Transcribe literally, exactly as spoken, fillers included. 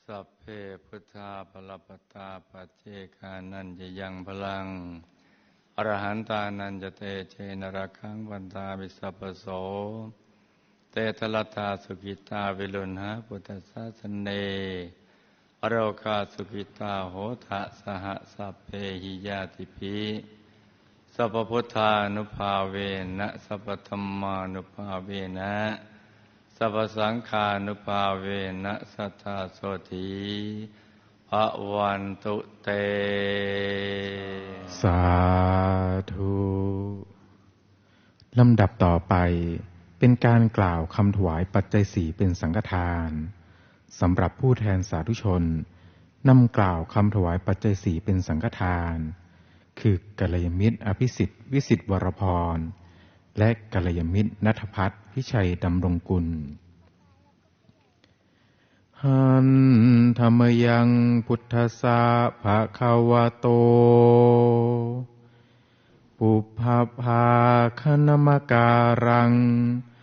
สัพเพพุทธาภลปตาปัจเจกานันจะยังพลังอรหันตานันจะเตเชนระคังวันตาวิสัพพโสเตทลตาสุขิตาวิลุณหะพุทธศาสเนอโรคาสุขิตาโหทะสหสัพเพหิยาติภิสัพพุทธานุภาเวนะสัพพธัมมานุภาเวนะสัพพสังฆานุภาเวนะสัทธาโสติภวันตุเตสาธุลำดับต่อไปเป็นการกล่าวคำถวายปัจจัยสี่เป็นสังฆทานสำหรับผู้แทนสาธุชนนำกล่าวคำถวายปัจจัยสี่เป็นสังฆทานคือกัลยาณมิตรอภิสิทธิ์วิสิทธิวรพรและกัลยาณมิตรณัฐภัทรพิชัยดำรงกุลหันธรรมยังพุทธสสะภะคะวะโตปุพพภาคณมการัง